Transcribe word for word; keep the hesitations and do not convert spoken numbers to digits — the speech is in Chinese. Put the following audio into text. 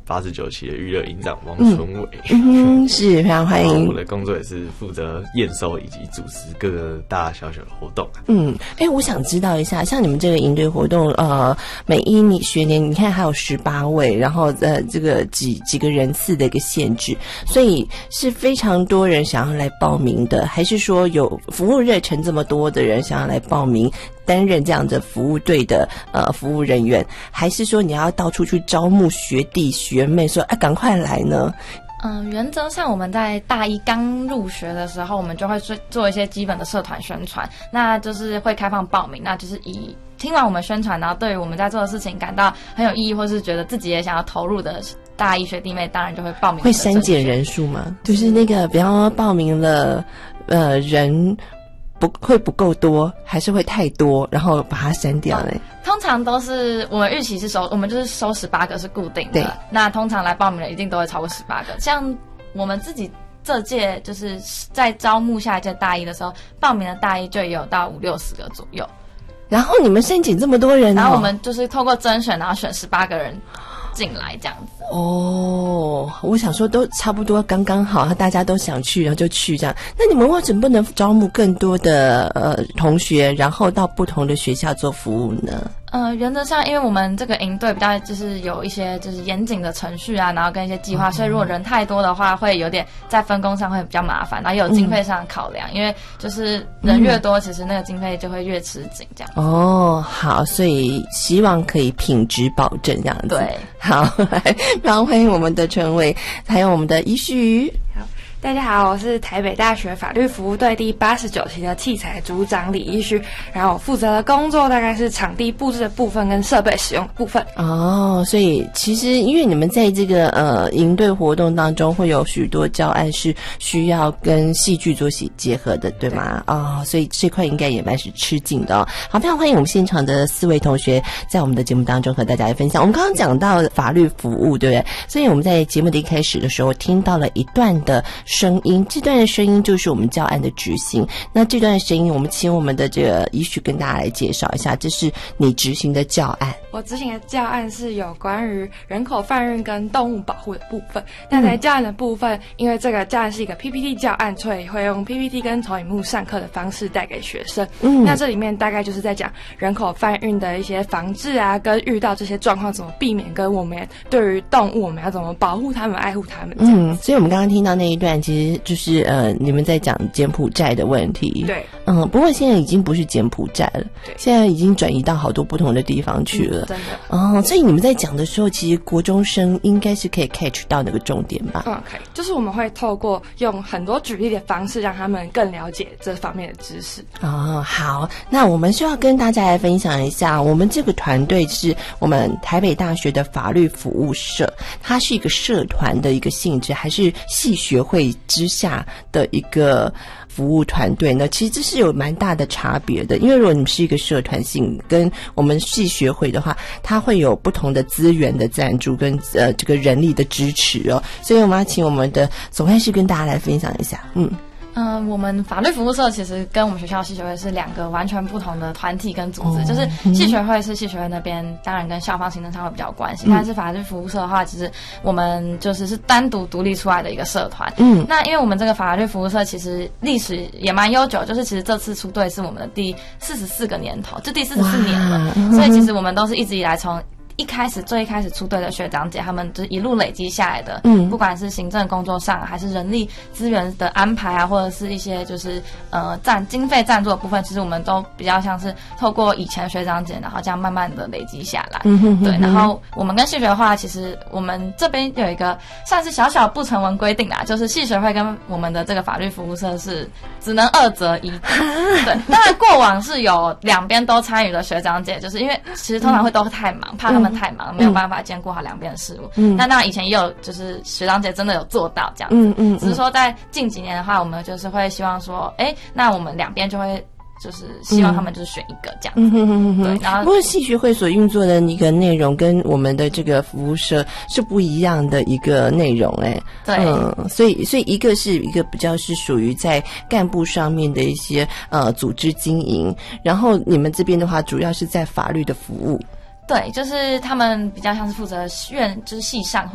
八十九期的娱乐营长王春伟。 嗯，嗯是非常欢迎。 我的工作也是负责验收以及主持各个大大小小的活动。 嗯，哎、欸，我想知道一下，像你们这个营队活动，呃，每一年学年你看还有十八位，然后呃，这个几几个人次的一个限制，所以是非常多人想要来报名的，还是说有服务热忱这么多的人想要来报名？担任这样的服务队的呃服务人员，还是说你要到处去招募学弟学妹，说哎赶快来呢？ 嗯，原则上我们在大一刚入学的时候，我们就会做一些基本的社团宣传，那就是会开放报名，那就是以听完我们宣传，然后对于我们在做的事情感到很有意义，或是觉得自己也想要投入的大一学弟妹，当然就会报名。 会删减人数吗？就是那个比方说报名了呃人不会不够多，还是会太多，然后把它删掉嘞、嗯？ 通常都是我们预期是收，我们就是收十八个是固定的。那通常来报名的一定都会超过十八个。像我们自己这届就是在招募下一届大一的时候，报名的大一就也有到五六十个左右。 然后你们申请这么多人、哦， 然后我们就是透过甄选，然后选十八个人进来这样子。 哦，我想说都差不多刚刚好，大家都想去，然后就去这样。那你们为什么不能招募更多的呃同学，然后到不同的学校做服务呢？ 呃，原则上，因为我们这个营队比较就是有一些就是严谨的程序啊，然后跟一些计划，嗯、所以如果人太多的话，会有点在分工上会比较麻烦，然后也有经费上的考量，嗯、因为就是人越多，嗯、其实那个经费就会越吃紧这样。 哦，好，所以希望可以品质保证这样子。 对， 好，然后欢迎我们的春伟，还有我们的依序。 好。大家好，我是台北大学法律服务队第八十九期的器材组长李依序，然后我负责的工作大概是场地布置的部分跟设备使用的部分。 哦，所以其实因为你们在这个呃营队活动当中会有许多教案是需要跟戏剧做结合的，对吗？对哦，所以这块应该也蛮是吃劲的哦。好，非常欢迎我们现场的四位同学在我们的节目当中和大家来分享。我们刚刚讲到法律服务，对不对？所以我们在节目的一开始的时候听到了一段的声音，这段的声音就是我们教案的执行。那这段的声音，我们请我们的这个依序跟大家来介绍一下，这是你执行的教案。 我执行的教案是有关于人口贩运跟动物保护的部分。那在教案的部分，因为这个教案是一个 P P T 教案，所以会用 P P T 跟投影幕上课的方式带给学生。嗯，那这里面大概就是在讲人口贩运的一些防治啊，跟遇到这些状况怎么避免，跟我们对于动物我们要怎么保护它们、爱护它们。嗯， 所以我们刚刚听到那一段，其实就是呃，你们在讲柬埔寨的问题。 对， 嗯，不过现在已经不是柬埔寨了，对，现在已经转移到好多不同的地方去了。 嗯、真的。 哦，所以你们在讲的时候，其实国中生应该是可以 catch 到那个重点吧？ 嗯，可以。就是我们会透过用很多举例的方式，让他们更了解这方面的知识。 哦，好，那我们需要跟大家来分享一下，我们这个团队是我们台北大学的法律服务社，它是一个社团的一个性质，还是系学会之下的一个服务团队呢？其实这是有蛮大的差别的，因为如果你是一个社团性，跟我们系学会的话，它会有不同的资源的赞助跟呃这个人力的支持哦，所以我们要请我们的总干事跟大家来分享一下。嗯。 嗯，我们法律服务社其实跟我们学校系学会是两个完全不同的团体跟组织，哦、就是系学会是系学会那边，当然跟校方行政上会比较有关系，嗯、但是法律服务社的话，其实我们就是是单独独立出来的一个社团。嗯，那因为我们这个法律服务社其实历史也蛮悠久，就是其实这次出队是我们的第四十四个年头，就第四十四年了，所以其实我们都是一直以来从一开始最一开始出队的学长姐，他们就是一路累积下来的，嗯，不管是行政工作上，还是人力资源的安排啊，或者是一些就是呃赞经费赞助的部分，其实我们都比较像是透过以前学长姐，然后这样慢慢的累积下来，嗯哼哼哼，对。然后我们跟系学的话，其实我们这边有一个算是小小不成文规定啦，就是系学会跟我们的这个法律服务社是只能二择一，对。当然过往是有两边都参与的学长姐，就是因为其实通常会都太忙，怕他们太忙，没有办法兼顾好两边的事务。嗯，那当然以前也有，就是学长姐真的有做到这样子。嗯 嗯, 嗯，只是说在近几年的话，我们就是会希望说，哎，那我们两边就会就是希望他们就是选一个这样子。嗯哼哼哼，对。然后， 不过系学会所运作的一个内容跟我们的这个服务社是不一样的一个内容，哎， 对。 嗯，所以所以一个是一个比较是属于在干部上面的一些呃组织经营，然后你们这边的话，主要是在法律的服务。 对，就是他们比较像是负责院，就是系上